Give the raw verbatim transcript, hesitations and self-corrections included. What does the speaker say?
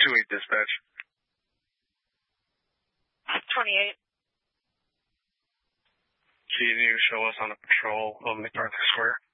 two eight dispatch. twenty-eight. Can you show us on a patrol of MacArthur Square?